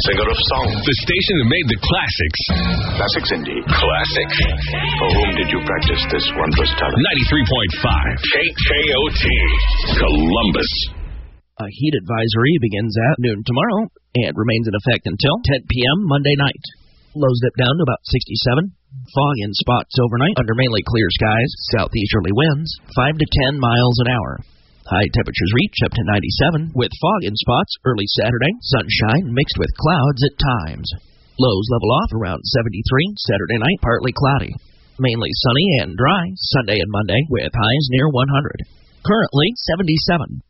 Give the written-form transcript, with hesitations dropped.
singer of song. The station that made the classics. Classics indeed. Classic. For whom did you practice this wondrous talent? 93.5 KKOT, Columbus. A heat advisory begins at noon tomorrow and remains in effect until 10 p.m. Monday night. Lows dip down to about 67. Fog in spots overnight under mainly clear skies. Southeasterly winds 5 to 10 miles an hour. High temperatures reach up to 97 with fog in spots early Saturday. Sunshine mixed with clouds at times. Lows level off around 73. Saturday night partly cloudy. Mainly sunny and dry Sunday and Monday with highs near 100. Currently 77.